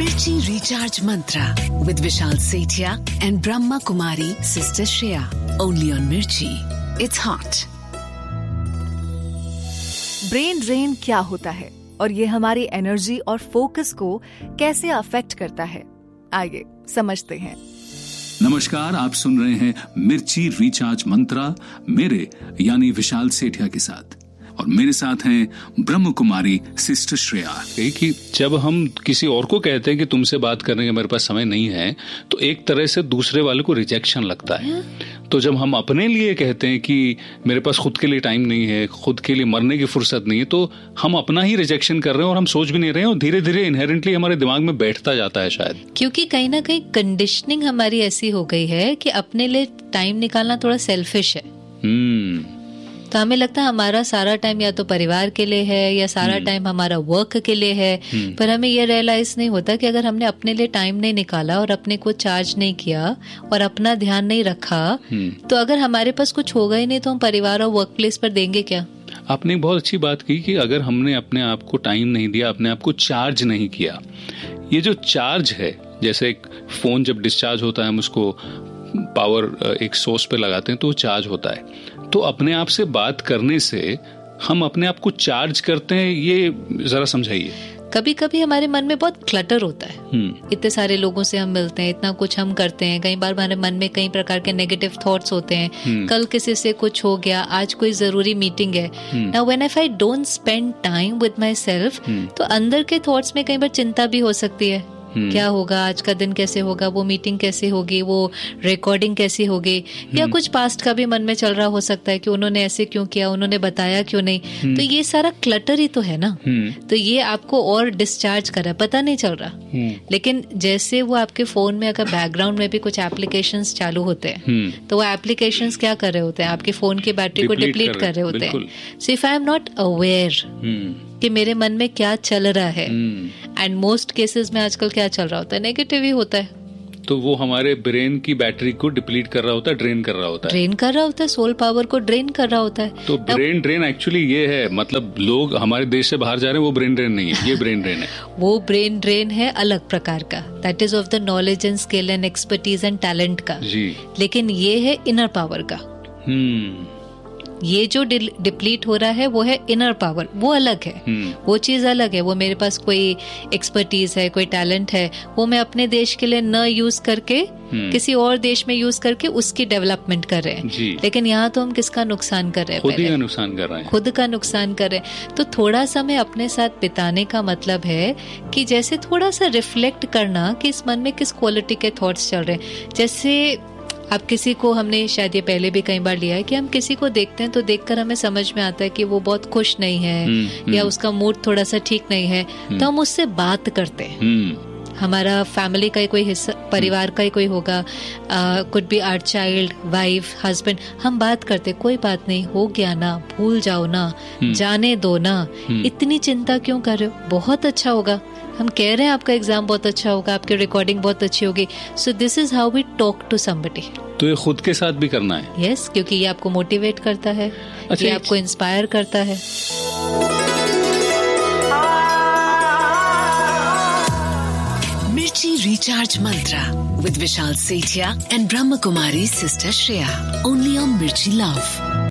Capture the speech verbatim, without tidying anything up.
Mirchi Recharge Mantra with Vishal Sethia and Brahma Kumari Sister Shreya. Only on Mirchi. It's hot. Brain drain क्या होता है और ये हमारी एनर्जी और फोकस को कैसे अफेक्ट करता है, आइए समझते हैं। नमस्कार, आप सुन रहे हैं मिर्ची रिचार्ज मंत्रा मेरे यानी विशाल सेठिया के साथ, और मेरे साथ हैं ब्रह्म कुमारी सिस्टर श्रेया। कि जब हम किसी और को कहते हैं कि तुमसे बात करने का मेरे पास समय नहीं है, तो एक तरह से दूसरे वाले को रिजेक्शन लगता है। तो जब हम अपने लिए कहते हैं कि मेरे पास खुद के लिए टाइम नहीं है, खुद के लिए मरने की फुर्सत नहीं है, तो हम अपना ही रिजेक्शन कर रहे हैं और हम सोच भी नहीं रहे हैं, और धीरे धीरे इनहेरेंटली हमारे दिमाग में बैठता जाता है शायद। क्योंकि कहीं ना कहीं कंडीशनिंग हमारी ऐसी हो गई है कि अपने लिए टाइम निकालना थोड़ा सेल्फिश है। हम्म तो हमें लगता है हमारा सारा टाइम या तो परिवार के लिए है या सारा टाइम हमारा वर्क के लिए है, पर हमें ये रियलाइज नहीं होता कि अगर हमने अपने लिए टाइम नहीं निकाला और अपने को चार्ज नहीं किया और अपना ध्यान नहीं रखा, तो अगर हमारे पास कुछ होगा ही नहीं तो हम परिवार और वर्क प्लेस पर देंगे क्या। आपने एक बहुत अच्छी बात की कि अगर हमने अपने आप को टाइम नहीं दिया, अपने आप को चार्ज नहीं किया, ये जो चार्ज है, जैसे एक फोन जब डिस्चार्ज होता है हम उसको पावर एक सोर्स पे लगाते हैं तो वो चार्ज होता है, तो अपने आप से बात करने से हम अपने आप को चार्ज करते हैं, ये जरा समझाइए। कभी कभी हमारे मन में बहुत क्लटर होता है, इतने सारे लोगों से हम मिलते हैं, इतना कुछ हम करते हैं, कई बार हमारे मन में कई प्रकार के नेगेटिव थॉट्स होते हैं, कल किसी से कुछ हो गया, आज कोई जरूरी मीटिंग है। Now when if I don't spend time with my self, तो अंदर के थॉट्स में कई बार चिंता भी हो सकती है, क्या होगा, आज का दिन कैसे होगा, वो मीटिंग कैसे होगी, वो रिकॉर्डिंग कैसी होगी, या कुछ पास्ट का भी मन में चल रहा हो सकता है कि उन्होंने ऐसे क्यों किया, उन्होंने बताया क्यों नहीं। तो ये सारा क्लटर ही तो है ना, तो ये आपको और डिस्चार्ज कर रहा है, पता नहीं चल रहा। लेकिन जैसे वो आपके फोन में अगर बैकग्राउंड में भी कुछ एप्लीकेशंस चालू होते हैं, तो वो एप्लीकेशंस क्या कर रहे होते हैं, आपके फोन की बैटरी को डिप्लीट कर रहे होते हैं। So if I am not aware कि मेरे मन में क्या चल रहा है, एंड मोस्ट केसेस में आजकल क्या चल रहा होता है, नेगेटिव ही होता है, तो वो हमारे ब्रेन की बैटरी को डिप्लीट कर रहा होता है, ड्रेन कर रहा होता है, ड्रेन कर रहा होता है, सोल पावर को ड्रेन कर रहा होता है। तो ब्रेन ड्रेन एक्चुअली ये है, मतलब लोग हमारे देश से बाहर जा रहे हैं, वो ब्रेन ड्रेन नहीं है, ये ब्रेन ड्रेन है। वो ब्रेन ड्रेन है अलग प्रकार का, that is of the knowledge and skill and expertise and talent का जी, लेकिन ये है इनर पावर का। हम्म ये जो डिप्लीट हो रहा है वो है इनर पावर, वो अलग है, वो चीज अलग है। वो मेरे पास कोई एक्सपर्टीज है, कोई टैलेंट है, वो मैं अपने देश के लिए न यूज करके किसी और देश में यूज करके उसकी डेवलपमेंट कर रहे हैं। लेकिन यहाँ तो हम किसका नुकसान कर रहे हैं, खुद का नुकसान कर रहे हैं, खुद का नुकसान कर रहे हैं। तो थोड़ा समय अपने साथ बिताने का मतलब है कि जैसे थोड़ा सा रिफ्लेक्ट करना कि इस मन में किस क्वालिटी के थॉट्स चल रहे हैं। जैसे आप किसी को, हमने शायद ये पहले भी कई बार लिया है कि हम किसी को देखते हैं तो देखकर हमें समझ में आता है कि वो बहुत खुश नहीं है, हुँ, या उसका मूड थोड़ा सा ठीक नहीं है, तो हम उससे बात करते हैं। हमारा फैमिली का ही कोई हिस्सा, परिवार का ही कोई होगा, could be our child, wife, husband, हम बात करते, कोई बात नहीं, हो गया ना, भूल जाओ ना, जाने दो ना, इतनी चिंता क्यों कर रहे हो, बहुत अच्छा होगा, हम कह रहे हैं आपका एग्जाम बहुत अच्छा होगा, आपकी रिकॉर्डिंग बहुत अच्छी होगी। So this is how we talk to somebody. तो ये खुद के साथ भी करना है। यस yes, क्योंकि ये आपको मोटिवेट करता है, अच्छा, ये आपको इंस्पायर करता है। मिर्ची recharge Mantra with Vishal Sethia and Brahma Kumari sister Shreya, only on मिर्ची लव।